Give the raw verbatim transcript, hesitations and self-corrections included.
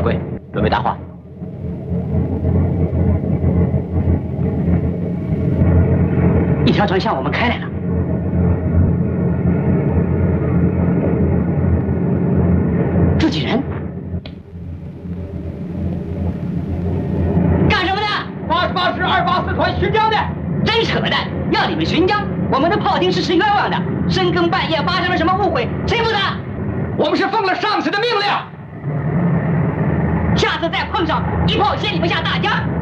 贵，准备答话。一条船向我们开来了。自己人？干什么的？八十八师二八四团巡江的。真扯淡！要你们巡江，我们的炮艇是吃冤枉的。深更半夜发生了什么误会，谁负责？我们是奉了上司的命令。下次再碰上，一炮掀你们下大江。